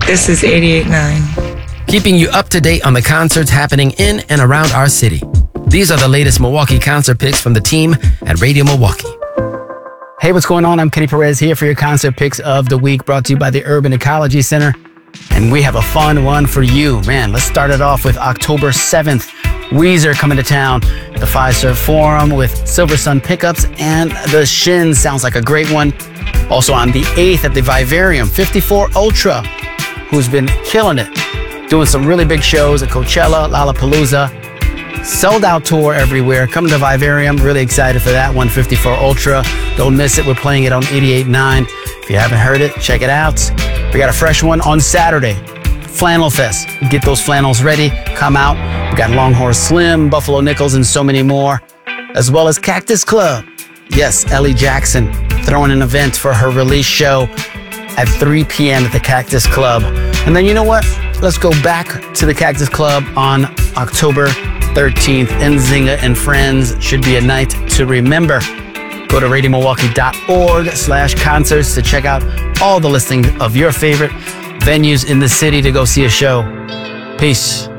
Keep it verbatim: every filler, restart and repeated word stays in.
This is eighty-eight point nine. Keeping you up to date on the concerts happening in and around our city. These are the latest Milwaukee concert picks from the team at Radio Milwaukee. Hey, what's going on? I'm Kenny Perez here for your concert picks of the week, brought to you by the Urban Ecology Center. And we have a fun one for you. Man, let's start it off with October seventh. Weezer coming to town at the Fiserv Forum with Silver Sun Pickups and The Shins. Sounds like a great one. Also on the eighth at the Vivarium, fifty-four Ultra, who's been killing it, doing some really big shows at Coachella, Lollapalooza. Sold out tour everywhere. Come to Vivarium. Really excited for that one, fifty-four Ultra. Don't miss it. We're playing it on eighty-eight point nine. If you haven't heard it, check it out. We got a fresh one on Saturday. Flannel Fest. Get those flannels ready. Come out. We got Longhorn Slim, Buffalo Nickels, and so many more. As well as Cactus Club. Yes, Ellie Jackson throwing an event for her release show at three p.m. at the Cactus Club. And then you know what? Let's go back to the Cactus Club on October thirteenth. Nzinga and Friends. Should be a night to remember. Go to radio milwaukee dot org slash concerts to check out all the listing of your favorite venues in the city to go see a show. Peace.